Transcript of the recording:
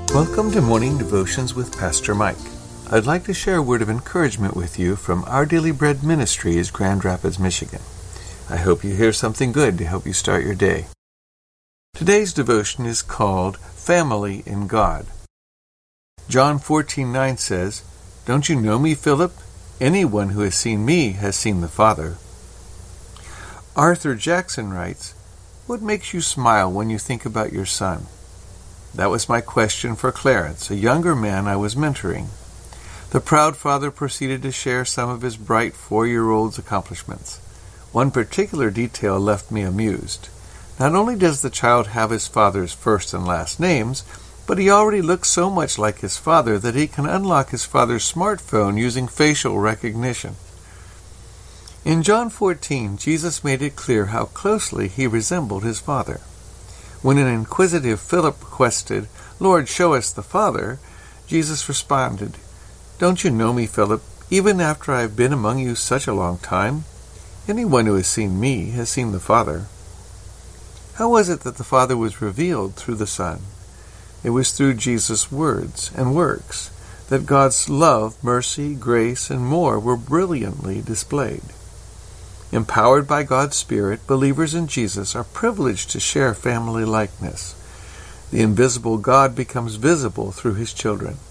Welcome to Morning Devotions with Pastor Mike. I'd like to share a word of encouragement with you from Our Daily Bread Ministries, Grand Rapids, Michigan. I hope you hear something good to help you start your day. Today's devotion is called Family in God. John 14:9 says, "Don't you know me, Philip? Anyone who has seen me has seen the Father." Arthur Jackson writes, "What makes you smile when you think about your son?" That was my question for Clarence, a younger man I was mentoring. The proud father proceeded to share some of his bright 4-year-old's accomplishments. One particular detail left me amused. Not only does the child have his father's first and last names, but he already looks so much like his father that he can unlock his father's smartphone using facial recognition. In John 14, Jesus made it clear how closely he resembled his father. When an inquisitive Philip requested, "Lord, show us the Father," Jesus responded, "Don't you know me, Philip, even after I have been among you such a long time? Anyone who has seen me has seen the Father." How was it that the Father was revealed through the Son? It was through Jesus' words and works that God's love, mercy, grace, and more were brilliantly displayed. Empowered by God's Spirit, believers in Jesus are privileged to share family likeness. The invisible God becomes visible through his children.